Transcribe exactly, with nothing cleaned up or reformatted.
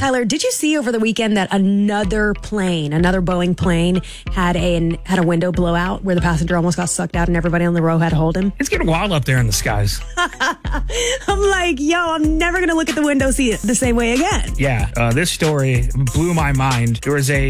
Tyler, did you see over the weekend that another plane, another Boeing plane, had a had a window blowout where the passenger almost got sucked out and everybody on the row had to hold him? It's getting wild up there in the skies. I'm like, yo, I'm never going to look at the window see it the same way again. Yeah, uh, this story blew my mind. There was a